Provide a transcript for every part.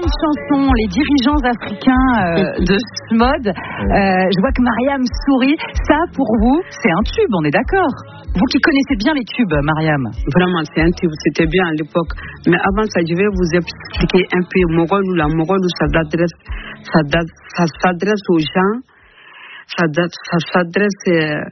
chanson, les dirigeants africains de SMOD. Je vois que Mariam sourit. Ça, pour vous, c'est un tube, on est d'accord? Vous qui connaissez bien les tubes, Mariam. Vraiment, c'est un tube, c'était bien à l'époque. Mais avant ça, je vais vous expliquer un peu Mogolou. La Mogolou, ça s'adresse aux gens, ça s'adresse...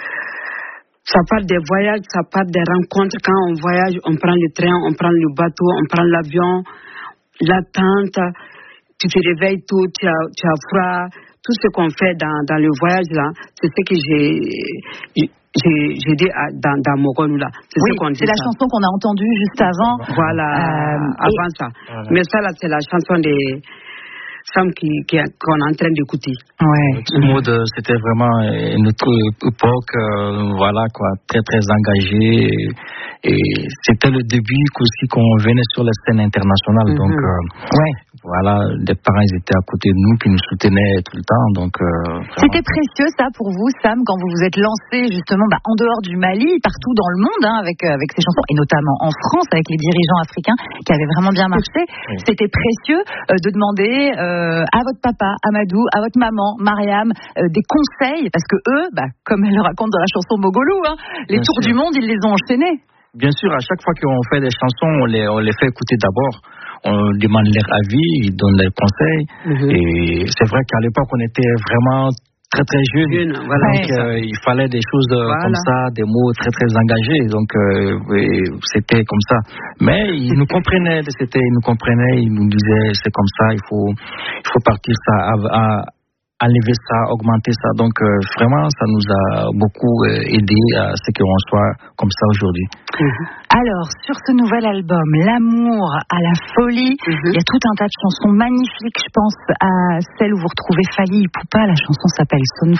Ça parle des voyages, ça parle des rencontres. Quand on voyage, on prend le train, on prend le bateau, on prend l'avion, l'attente, tu te réveilles tôt, tu as froid. Tout ce qu'on fait dans le voyage là, c'est ce que j'ai dit dans Mogolou là. C'est la chanson qu'on a entendue juste avant. Voilà, avant ça. Voilà. Mais ça là, c'est la chanson des femmes qu'on est en train d'écouter. Ouais. SMOD, c'était vraiment notre époque, voilà quoi, très très engagée. Et c'était le début aussi qu'on venait sur la scène internationale. Donc, voilà, les parents ils étaient à côté de nous, qui nous soutenaient tout le temps. Donc, c'était précieux ça pour vous, Sam, quand vous vous êtes lancé justement en dehors du Mali, partout dans le monde, avec ces chansons, et notamment en France avec les dirigeants africains qui avaient vraiment bien marché. Oui. C'était précieux de demander à votre papa, Amadou, à votre maman, Mariam, des conseils, parce que eux, comme elle le raconte dans la chanson Mogolou, les tours du monde, ils les ont enchaînés. Bien sûr, à chaque fois qu'on fait des chansons, on les fait écouter d'abord. On demande leur avis, ils donnent leurs conseils. Et c'est vrai qu'à l'époque, on était vraiment très très jeunes. Voilà. Donc, il fallait des choses comme ça, des mots très très engagés. Donc, c'était comme ça. Mais ils nous comprenaient. Ils nous comprenaient. Ils nous disaient c'est comme ça. Il faut partir ça enlever ça, augmenter ça. Donc, vraiment, ça nous a beaucoup aidé à ce qu'on soit comme ça aujourd'hui. Alors, sur ce nouvel album, L'amour à la folie, il y a tout un tas de chansons magnifiques. Je pense à celle où vous retrouvez Fally Ipupa. La chanson s'appelle Son